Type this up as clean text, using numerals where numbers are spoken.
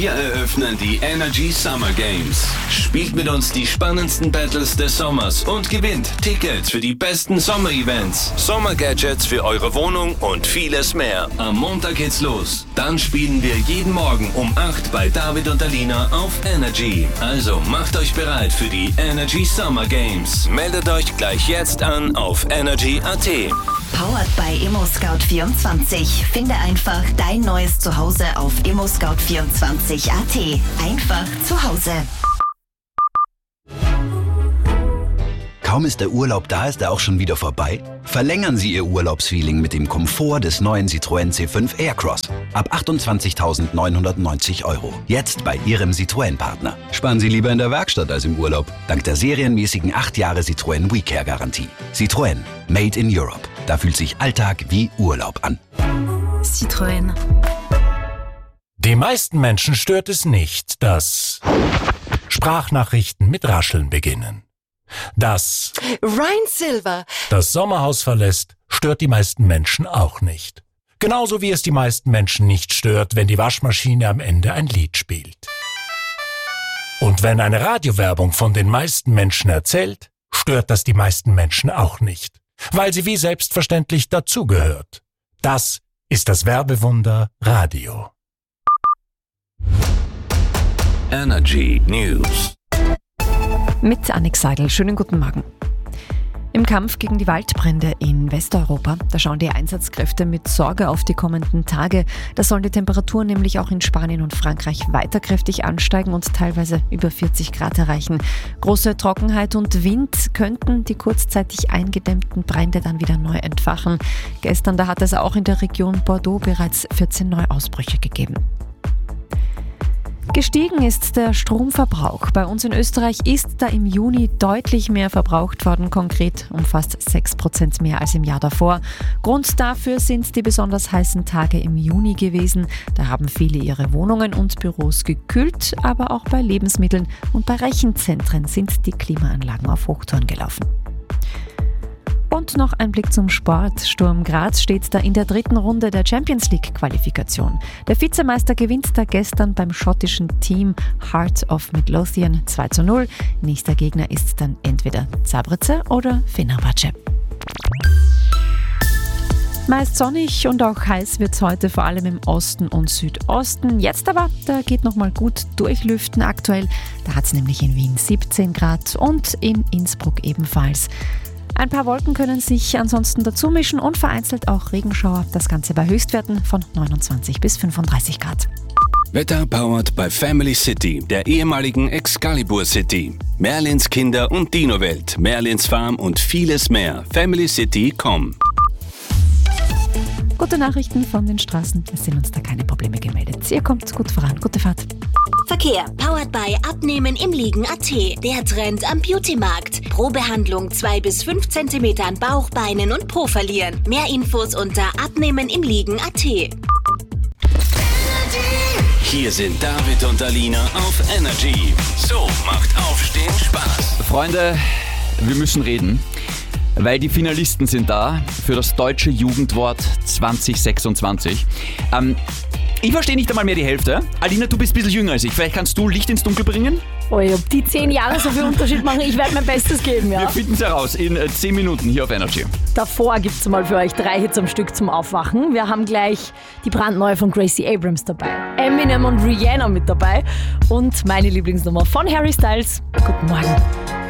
Wir eröffnen die Energy Summer Games. Spielt mit uns die spannendsten Battles des Sommers und gewinnt Tickets für die besten Sommer-Events, Sommer-Gadgets für eure Wohnung und vieles mehr. Am Montag geht's los. Dann spielen wir jeden Morgen um 8 bei David und Alina auf Energy. Also macht euch bereit für die Energy Summer Games. Meldet euch gleich jetzt an auf energy.at. Powered by ImmoScout24. Finde einfach dein neues Zuhause auf ImmoScout24.at. Einfach zu Hause. Kaum ist der Urlaub da, ist er auch schon wieder vorbei? Verlängern Sie Ihr Urlaubsfeeling mit dem Komfort des neuen Citroën C5 Aircross. Ab 28.990 €. Jetzt bei Ihrem Citroën-Partner. Sparen Sie lieber in der Werkstatt als im Urlaub. Dank der serienmäßigen 8 Jahre Citroën WeCare-Garantie. Citroën. Made in Europe. Da fühlt sich Alltag wie Urlaub an. Citroën. Die meisten Menschen stört es nicht, dass Sprachnachrichten mit Rascheln beginnen. Dass Ryan Silver das Sommerhaus verlässt, stört die meisten Menschen auch nicht. Genauso wie es die meisten Menschen nicht stört, wenn die Waschmaschine am Ende ein Lied spielt. Und wenn eine Radiowerbung von den meisten Menschen erzählt, stört das die meisten Menschen auch nicht, weil sie wie selbstverständlich dazugehört. Das ist das Werbewunder Radio. Energy News. Mit Annik Seidel. Schönen guten Morgen. Im Kampf gegen die Waldbrände in Westeuropa, da schauen die Einsatzkräfte mit Sorge auf die kommenden Tage. Da sollen die Temperaturen nämlich auch in Spanien und Frankreich weiter kräftig ansteigen und teilweise über 40 Grad erreichen. Große Trockenheit und Wind könnten die kurzzeitig eingedämmten Brände dann wieder neu entfachen. Gestern, da hat es auch in der Region Bordeaux bereits 14 Neuausbrüche gegeben. Gestiegen ist der Stromverbrauch. Bei uns in Österreich ist da im Juni deutlich mehr verbraucht worden, konkret um fast 6% mehr als im Jahr davor. Grund dafür sind die besonders heißen Tage im Juni gewesen. Da haben viele ihre Wohnungen und Büros gekühlt, aber auch bei Lebensmitteln und bei Rechenzentren sind die Klimaanlagen auf Hochtouren gelaufen. Und noch ein Blick zum Sport. Sturm Graz steht da in der 3. Runde der Champions-League-Qualifikation. Der Vizemeister gewinnt da gestern beim schottischen Team Heart of Midlothian 2:0. Nächster Gegner ist dann entweder Zabrze oder Fenerbahce. Meist sonnig und auch heiß wird es heute, vor allem im Osten und Südosten. Jetzt aber, da geht nochmal gut durchlüften aktuell. Da hat es nämlich in Wien 17 Grad und in Innsbruck ebenfalls. Ein paar Wolken können sich ansonsten dazu mischen und vereinzelt auch Regenschauer. Das Ganze bei Höchstwerten von 29 bis 35 Grad. Wetter powered by Family City, der ehemaligen Excalibur City. Merlins Kinder- und Dino-Welt, Merlins Farm und vieles mehr. FamilyCity.com. Gute Nachrichten von den Straßen. Es sind uns da keine Probleme gemeldet. Ihr kommt gut voran. Gute Fahrt. Verkehr. Powered by Abnehmen im Liegen.at. Der Trend am Beauty-Markt. Pro Behandlung 2 bis 5 cm an Bauch, Beinen und Po verlieren. Mehr Infos unter Abnehmen im Liegen.at. Hier sind David und Alina auf Energy. So macht Aufstehen Spaß. Freunde, wir müssen reden, weil die Finalisten sind da für das deutsche Jugendwort 2026. Ich verstehe nicht einmal mehr die Hälfte. Alina, du bist ein bisschen jünger als ich. Vielleicht kannst du Licht ins Dunkel bringen? Oh, ob die 10 Jahre so viel Unterschied machen, ich werde mein Bestes geben, ja. Wir finden es heraus in 10 Minuten hier auf Energy. Davor gibt es mal für euch 3 Hits am Stück zum Aufwachen. Wir haben gleich die brandneue von Gracie Abrams dabei, Eminem und Rihanna mit dabei und meine Lieblingsnummer von Harry Styles. Guten Morgen.